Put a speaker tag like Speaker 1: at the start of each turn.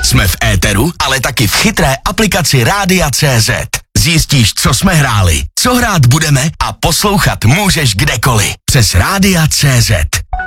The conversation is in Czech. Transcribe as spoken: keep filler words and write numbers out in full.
Speaker 1: Jsme v éteru, ale taky v chytré aplikaci Rádia tečka cé zet. Zjistíš, co jsme hráli, co hrát budeme a poslouchat můžeš kdekoliv. Přes Rádia tečka cé zet.